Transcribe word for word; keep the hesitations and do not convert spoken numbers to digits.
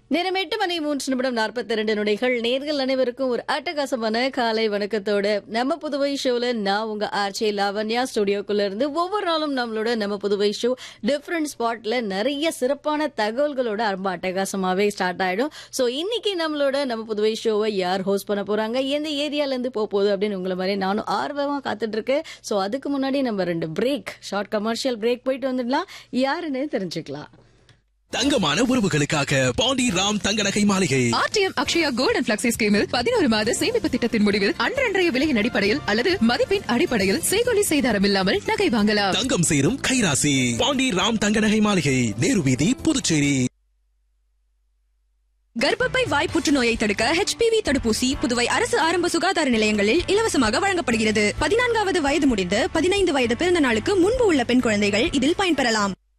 நேரம் எட்டு மணி மூன்று நிமிடம் நாற்பத்தி இரண்டு நொடிகள். நேர்கள் அனைவருக்கும் ஒரு அட்டகாசமான காலை வணக்கத்தோட நம்ம புதுவை ஷோல நான் உங்க ஆர்ச்சே லாவண்யா ஸ்டுடியோக்குள்ள இருந்து ஒவ்வொரு நாளும் நம்மளோட நம்ம புதுவை ஷோ டிஃப்ரெண்ட் ஸ்பாட்ல நிறைய சிறப்பான தகவல்களோட ரொம்ப அட்டகாசமாவே ஸ்டார்ட் ஆயிடும். ஸோ இன்னைக்கு நம்மளோட நம்ம புதுவை ஷோவை யார் ஹோஸ்ட் பண்ண போறாங்க, எந்த ஏரியால இருந்து போக போகுது அப்படின்னு உங்களை மாதிரி நானும் ஆர்வமா காத்துட்டு இருக்கேன். ஸோ அதுக்கு முன்னாடி நம்ம ரெண்டு பிரேக் ஷார்ட் கமர்ஷியல் பிரேக் போயிட்டு வந்துடலாம். யாருன்னு தெரிஞ்சுக்கலாம். தங்கமான உறவுகளுக்காக பாண்டி ராம் தங்க நகை மாளிகை. RTM Akshaya gold and flexi ஸ்கீமில் பதினோரு மாத சேமிப்பு திட்டத்தின் முடிவில் அன்றன்றைய விலையின் அடிப்படையில் அல்லது மதிப்பின் அடிப்படையில் செய்கொலி செய்தாரம் இல்லாமல் நகை வாங்கலாம். தங்கம் சேரும் கைராசி பாண்டி ராம் தங்க நகை மாளிகை, நேரு வீதி, புதுச்சேரி. கர்ப்பப்பை வாய் புற்றுநோயை தடுக்க ஹெச்பிவி தடுப்பூசி புதுவை அரசு ஆரம்ப சுகாதார நிலையங்களில் இலவசமாக வழங்கப்படுகிறது. பதினான்காவது வயது முடிந்து பதினைந்து வயது பிறந்த நாளுக்கு முன்பு உள்ள பெண் குழந்தைகள் இதில் பயன்பெறலாம்.